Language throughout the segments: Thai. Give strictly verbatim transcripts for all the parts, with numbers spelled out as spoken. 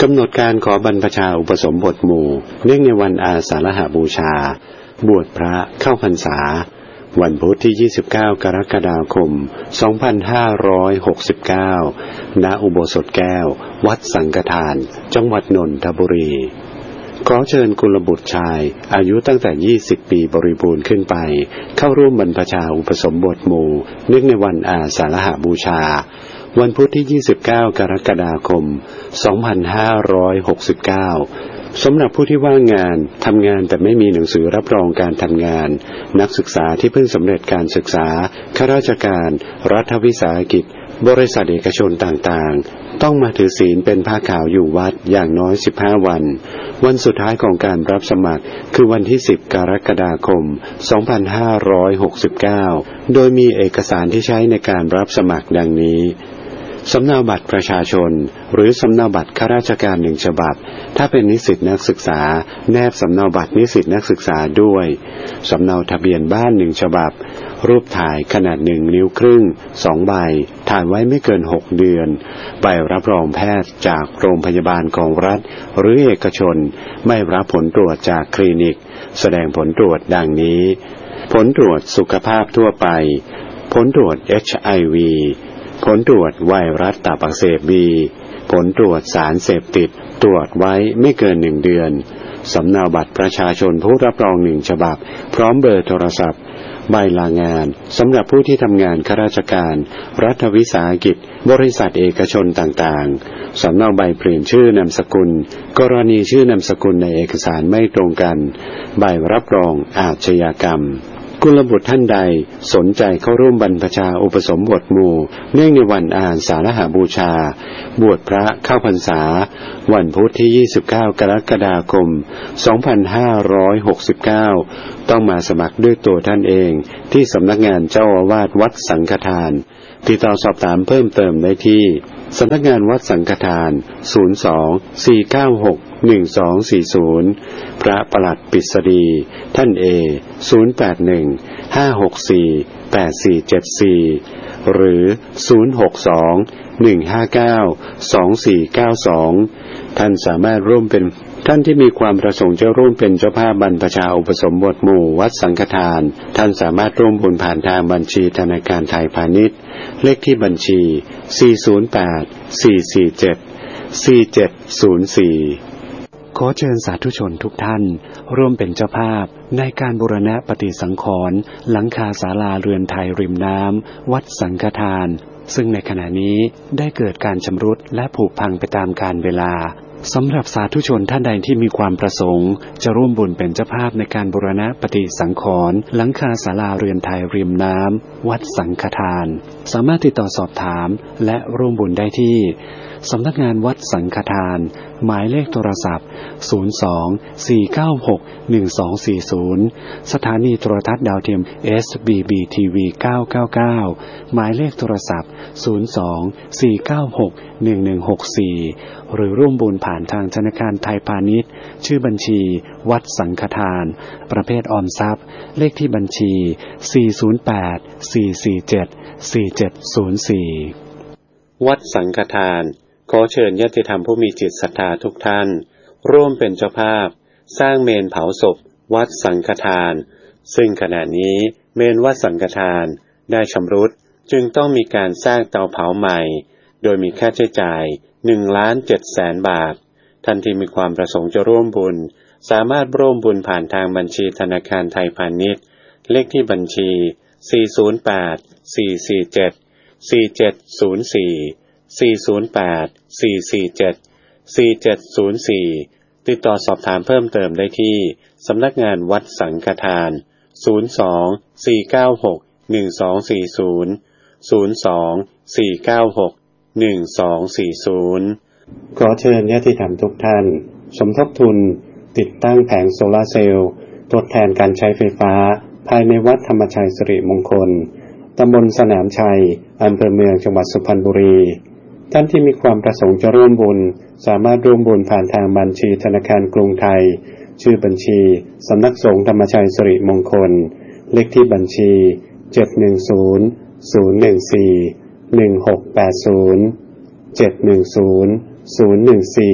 กำหนดการขอบรรพชาอุปสมบทหมู่เนื่องในวันอาสาฬหบูชาบวชพระเข้าพรรษาวันพุธที่ยี่สิบเก้ากรกฎาคมสองพันห้าร้อยหกสิบเก้าณอุโบสถแก้ววัดสังฆทานจังหวัดนนทบุรีขอเชิญกุลบุตรชายอายุตั้งแต่ยี่สิบปีบริบูรณ์ขึ้นไปเข้าร่วมบรรพชาอุปสมบทหมู่เนื่องในวันอาสาฬหบูชาวันพุธที่ยี่สิบเก้ากรกฎาคมสองพันห้าร้อยหกสิบเก้าสำหรับผู้ที่ว่างงานทำงานแต่ไม่มีหนังสือรับรองการทำงานนักศึกษาที่เพิ่งสำเร็จการศึกษาข้าราชการรัฐวิสาหกิจบริษัทเอกชนต่างๆต้องมาถือศีลเป็นผ้าขาวอยู่วัดอย่างน้อยสิบห้าวันวันสุดท้ายของการรับสมัครคือวันที่สิบกรกฎาคมสองพันห้าร้อยหกสิบเก้าโดยมีเอกสารที่ใช้ในการรับสมัครดังนี้สำเนาบัตรประชาชนหรือสำเนาบัตรข้าราชการหนึ่งฉบับถ้าเป็นนิสิตนักศึกษาแนบสำเนาบัตรนิสิตนักศึกษาด้วยสำเนาทะเบียนบ้านหนึ่งฉบับรูปถ่ายขนาดหนึ่งนิ้วครึ่งสองใบถ่ายไว้ไม่เกินหกเดือนใบรับรองแพทย์จากโรงพยาบาลของรัฐหรือเอกชนไม่รับผลตรวจจากคลินิกแสดงผลตรวจดังนี้ผลตรวจสุขภาพทั่วไปผลตรวจ เอช ไอ วี ผลตรวจไวรัสตับอักเสบ บี ผลตรวจสารเสพติดตรวจไว้ไม่เกินหนึ่งเดือนสำเนาบัตรประชาชนผู้รับรองหนึ่งฉบับพร้อมเบอร์โทรศัพท์ใบลางานสำหรับผู้ที่ทำงานข้าราชการรัฐวิสาหกิจบริษัทเอกชนต่างๆสำเนาใบเปลี่ยนชื่อนามสกุลกรณีชื่อนามสกุลในเอกสารไม่ตรงกันใบรับรองอาชญากรรมกุลบุตรท่านใดสนใจเข้าร่วมบรรพชาอุปสมบทหมู่เนื่องในวันอาสาฬหบูชาบวชพระเข้าพรรษาวันพุธที่ยี่สิบเก้ากรกฎาคมสองพันห้าร้อยหกสิบเก้าต้องมาสมัครด้วยตัวท่านเองที่สำนักงานเจ้าอาวาสวัดสังฆทานติดต่อสอบถามเพิ่มเติมได้ที่สำนักงานวัดสังฆทานศูนย์ สอง สี่ เก้า หก หนึ่ง สอง สี่ ศูนย์พระปลัดปิษฎีท่านเอศูนย์ แปด หนึ่ง ห้า หก สี่ แปด สี่ เจ็ด สี่หรือศูนย์ หก สอง หนึ่ง ห้า เก้า สอง สี่ เก้า สองท่านสามารถร่วมเป็นท่านที่มีความประสงค์จะร่วมเป็นเจ้าภาพบรรพชาอุปสมบทหมู่วัดสังฆทานท่านสามารถร่วมบุญผ่านทางบัญชีธนาคารไทยพาณิชย์เลขที่บัญชีสี่ ศูนย์ แปด สี่ สี่ เจ็ด สี่ เจ็ด ศูนย์ สี่ขอเชิญสาธุชนทุกท่านร่วมเป็นเจ้าภาพในการบูรณะปฏิสังขรณ์หลังคาศาลาเรือนไทยริมน้ำวัดสังฆทานซึ่งในขณะนี้ได้เกิดการชำรุดและผุพังไปตามกาลเวลาสำหรับสาธุชนท่านใดที่มีความประสงค์จะร่วมบุญเป็นเจ้าภาพในการบูรณะปฏิสังขรณ์หลังคาศาลาเรือนไทยริมน้ำวัดสังฆทานสามารถติดต่อสอบถามและร่วมบุญได้ที่สำนักงานวัดสังฆทานหมายเลขโทรศัพท์ศูนย์ สอง สี่ เก้า หก หนึ่ง สอง สี่ ศูนย์สถานีโทรทัศน์ดาวเทียม เอส บี บี ที วี เก้า เก้า เก้าหมายเลขโทรศัพท์ศูนย์ สอง สี่ เก้า หก หนึ่ง หนึ่ง หก สี่หรือร่วมบุญผ่านทางธนาคารไทยพาณิชย์ชื่อบัญชีวัดสังฆทานประเภทออมทรัพย์เลขที่บัญชีสี่ ศูนย์ แปด สี่ สี่ เจ็ด สี่ เจ็ด ศูนย์ สี่วัดสังฆทานขอเชิญญาติธรรมผู้มีจิตศรัทธาทุกท่านร่วมเป็นเจ้าภาพสร้างเมนเผาศพวัดสังฆทานซึ่งขณะนี้เมนวัดสังฆทานได้ชำรุดจึงต้องมีการสร้างเตาเผาใหม่โดยมีค่าใช้จ่ายหนึ่งล้านเจ็ดแสนบาทท่านที่มีความประสงค์จะร่วมบุญสามารถร่วมบุญผ่านทางบัญชีธนาคารไทยพาณิชย์เลขที่บัญชีสี่ ศูนย์ แปด สี่ สี่ เจ็ด สี่ เจ็ด ศูนย์ สี่สี่ ศูนย์ แปด สี่ สี่ เจ็ด สี่ เจ็ด ศูนย์ สี่ติดต่อสอบถามเพิ่มเติมได้ที่สำนักงานวัดสังฆทานศูนย์ สอง สี่ เก้า หก หนึ่ง สอง สี่ ศูนย์ ศูนย์ สอง สี่ เก้า หก หนึ่ง สอง สี่ ศูนย์ขอเชิญญาติธรรมทุกท่านสมทบทุนติดตั้งแผงโซลาร์เซลล์ทดแทนการใช้ไฟฟ้าภายในวัดธรรมชัยสิริมงคลตำบลสนามชัยอำเภอเมืองจังหวัดสุพรรณบุรีท่านที่มีความประสงค์จะร่วมบุญสามารถร่วมบุญผ่านทางบัญชีธนาคารกรุงไทยชื่อบัญชีสำนักสงฆ์ธรรมชัยสิริมงคลเลขที่บัญชีเจ็ด หนึ่ง ศูนย์ ศูนย์ หนึ่ง สี่ หนึ่ง หก แปด ศูนย์ เจ็ด หนึ่ง ศูนย์ ศูนย์ หนึ่ง สี่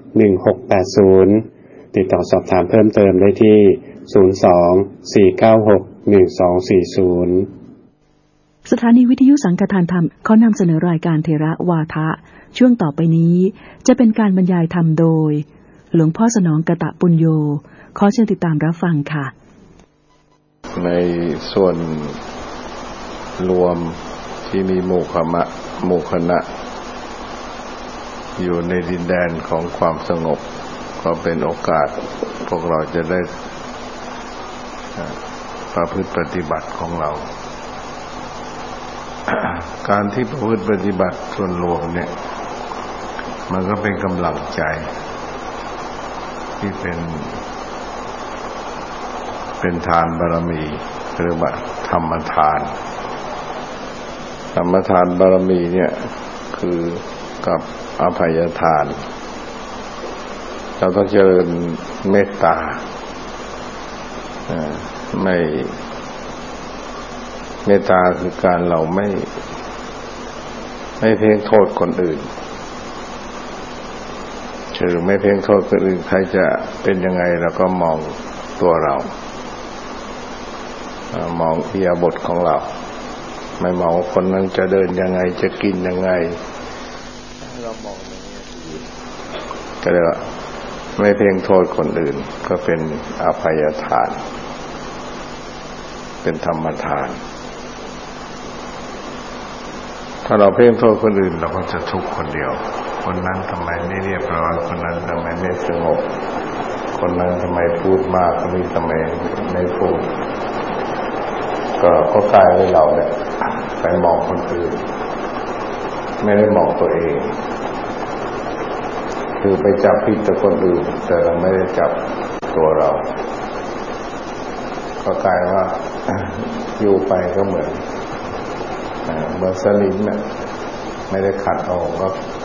หนึ่งหกแปดศูนย์ติดต่อสอบถามเพิ่มเติมได้ที่ศูนย์ สอง สี่ เก้า หก หนึ่ง สอง สี่ ศูนย์สถานีวิทยุสังฆทานธรรมขอนำเสนอรายการเทระวาทะช่วงต่อไปนี้จะเป็นการบรรยายธรรมโดยหลวงพ่อสนองกตปุญโญขอเชิญติดตามรับฟังค่ะในส่วนรวมที่มีหมู่คณะหมู่คณะอยู่ในดินแดนของความสงบก็เป็นโอกาสพวกเราจะได้ประพฤติปฏิบัติของเราการที่ประพฤติปฏิบัติส่วนรวมเนี่ยมันก็เป็นกำลังใจที่เป็นเป็นทานบารมีหรือว่าธรรมทานธรรมทานบารมีเนี่ยคือกับอภัยทานเราต้องเจริญเมตตาไม่เมตตาคือการเราไม่ไม่เพ่งโทษคนอื่นคือไม่เพ่งโทษคนอื่นใครจะเป็นยังไงเราก็มองตัวเรามองอิริยาบถของเราไม่มองว่าคนนั้นจะเดินยังไงจะกินยังไงเรามองอย่างนี้ก็เลยว่าไม่เพ่งโทษคนอื่นก็เป็นอภัยทานเป็นธรรมทานถ้าเราเพ่งโทษคนอื่นเราก็จะทุกข์คนเดียวคนนั้นทำไมไม่เรียบร้อยคนนั้นทำไมไม่สงบคนนั้นทำไมพูดมากคนนี้ทำไมไม่พูดก็ก็กลายเป็นเราเนี่ยไปมองคนอื่นไม่ได้มองตัวเองคือไปจับผิดแต่คนอื่นแต่เราไม่ได้จับตัวเราก็กลายว่าอยู่ไปก็เหมือนเหมือนสลิงเนี่ยไม่ได้ขัดออกก็